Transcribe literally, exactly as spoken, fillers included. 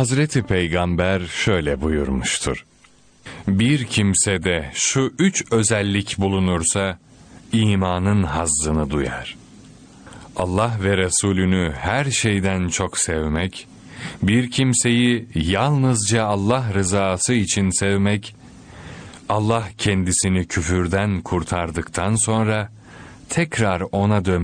Hazreti Peygamber şöyle buyurmuştur: Bir kimsede şu üç özellik bulunursa, imanın hazzını duyar. Allah ve Resulünü her şeyden çok sevmek, bir kimseyi yalnızca Allah rızası için sevmek, Allah kendisini küfürden kurtardıktan sonra tekrar ona dönmek,